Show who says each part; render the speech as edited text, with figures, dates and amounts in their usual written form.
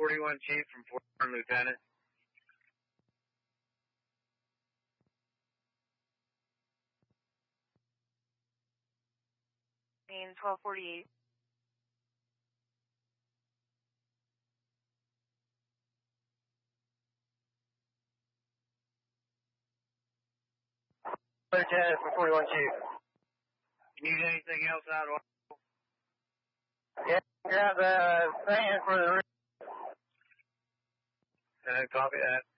Speaker 1: 1241 Chief from Fort Warren, Lieutenant.
Speaker 2: Main 1248.
Speaker 3: Lieutenant from 41 Chief.
Speaker 1: You need anything else out of?
Speaker 3: Yeah, grab the fan for the roof.
Speaker 1: Copy that.